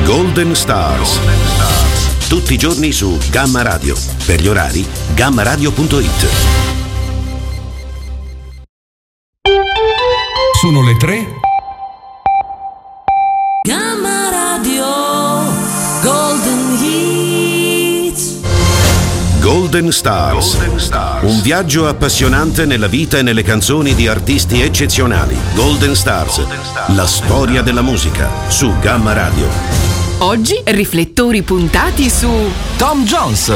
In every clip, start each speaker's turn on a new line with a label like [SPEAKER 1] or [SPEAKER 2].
[SPEAKER 1] Golden Stars. Tutti i giorni su Gamma Radio. Per gli orari, gammaradio.it.
[SPEAKER 2] Sono le 3.
[SPEAKER 3] Gamma Radio Golden Hits.
[SPEAKER 1] Golden Stars. Un viaggio appassionante nella vita e nelle canzoni di artisti eccezionali. Golden Stars. La storia della musica su Gamma Radio.
[SPEAKER 4] Oggi riflettori puntati su
[SPEAKER 2] Tom Jones.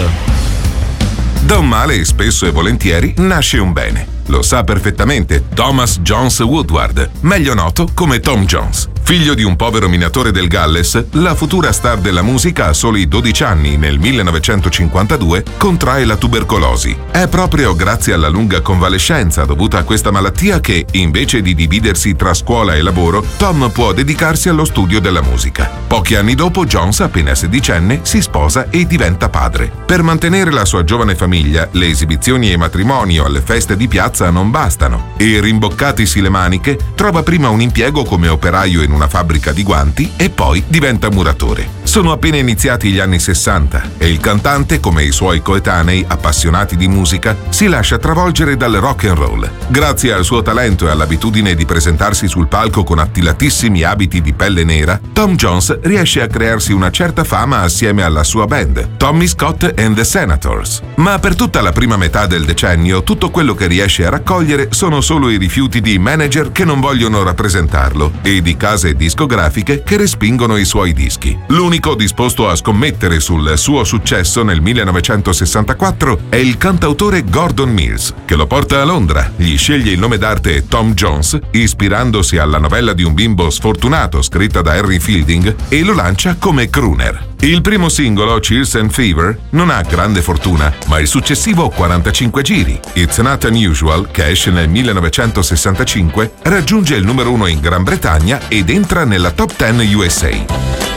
[SPEAKER 5] Da un male, spesso e volentieri, nasce un bene. Lo sa perfettamente Thomas Jones Woodward, meglio noto come Tom Jones. Figlio di un povero minatore del Galles, la futura star della musica a soli 12 anni, nel 1952, contrae la tubercolosi. È proprio grazie alla lunga convalescenza dovuta a questa malattia che, invece di dividersi tra scuola e lavoro, Tom può dedicarsi allo studio della musica. Pochi anni dopo, Jones, appena sedicenne, si sposa e diventa padre. Per mantenere la sua giovane famiglia, le esibizioni e matrimoni o alle feste di piazza non bastano e, rimboccatisi le maniche, trova prima un impiego come operaio in una fabbrica di guanti e poi diventa muratore. Sono appena iniziati gli anni 60 e il cantante, come i suoi coetanei appassionati di musica, si lascia travolgere dal rock and roll. Grazie al suo talento e all'abitudine di presentarsi sul palco con attilatissimi abiti di pelle nera, Tom Jones riesce a crearsi una certa fama assieme alla sua band, Tommy Scott and the Senators. Ma per tutta la prima metà del decennio, tutto quello che riesce a raccogliere sono solo i rifiuti di manager che non vogliono rappresentarlo e di case discografiche che respingono i suoi dischi. L'unico disposto a scommettere sul suo successo nel 1964 è il cantautore Gordon Mills, che lo porta a Londra, gli sceglie il nome d'arte Tom Jones, ispirandosi alla novella di un bimbo sfortunato scritta da Harry Fielding, e lo lancia come crooner. Il primo singolo, Cheers and Fever, non ha grande fortuna, ma il successivo 45 giri, It's Not Unusual, che esce nel 1965, raggiunge il numero 1 in Gran Bretagna ed entra nella Top 10 USA.